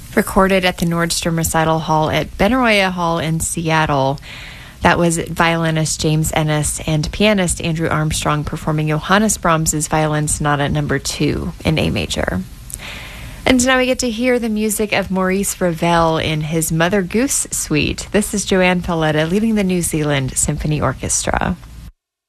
recorded at the Nordstrom Recital Hall at Benaroya Hall in Seattle. That was violinist James Ennis and pianist Andrew Armstrong performing Johannes Brahms's Violin Sonata No. 2 in A major. And now we get to hear the music of Maurice Ravel in his Mother Goose Suite. This is Joanne Falletta leading the New Zealand Symphony Orchestra.